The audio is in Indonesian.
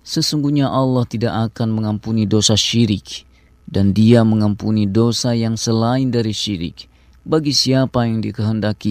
Sesungguhnya Allah tidak akan mengampuni dosa syirik, dan Dia mengampuni dosa yang selain dari syirik bagi siapa yang dikehendaki